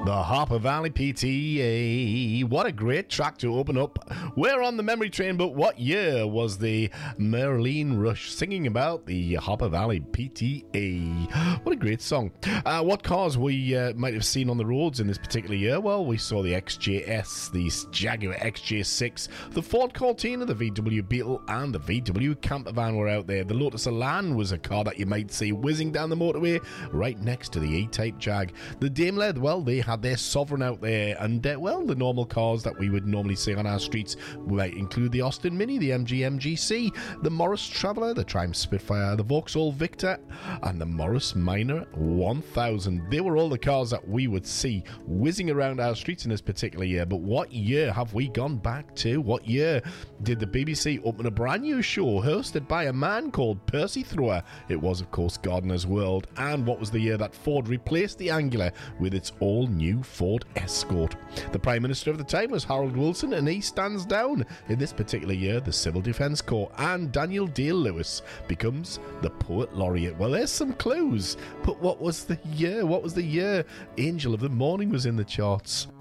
The Harper Valley PTA. What a great track to open up. We're on the memory train, but what year was the Marlene Rush singing about the Harper Valley PTA? What a great song. What cars we might have seen on the roads in this particular year? Well, we saw the XJS, the Jaguar XJ6, the Ford Cortina, the VW Beetle, and the VW Campervan were out there. The Lotus Elan was a car that you might see whizzing down the motorway right next to the E-Type Jag. The Daimler, well, they had their Sovereign out there, and well, the normal cars that we would normally see on our streets might include the Austin Mini, the MG MGC, the Morris Traveller, the Triumph Spitfire, the Vauxhall Victor, and the Morris Minor 1000. They were all the cars that we would see whizzing around our streets in this particular year. But what year have we gone back to? What year did the BBC open a brand new show hosted by a man called Percy Thrower? It was, of course, Gardener's World. And what was the year that Ford replaced the Angular with its all-new Ford Escort? The Prime Minister of the time was Harold Wilson, and he stands down. In this particular year, the Civil Defence Corps, and Daniel Day-Lewis becomes the Poet Laureate. Well, there's some clues, but what was the year? What was the year Angel of the Morning was in the charts?